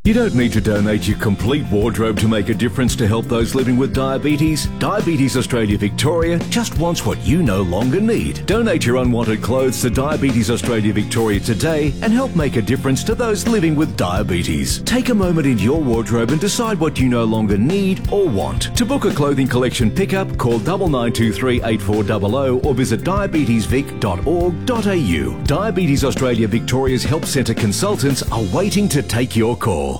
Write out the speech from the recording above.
You don't need to donate your complete wardrobe to make a difference to help those living with diabetes. Diabetes Australia Victoria just wants what you no longer need. Donate your unwanted clothes to Diabetes Australia Victoria today and help make a difference to those living with diabetes. Take a moment in your wardrobe and decide what you no longer need or want. To book a clothing collection pickup, call 9923 8400 or visit diabetesvic.org.au. Diabetes Australia Victoria's Help Centre consultants are waiting to take your call.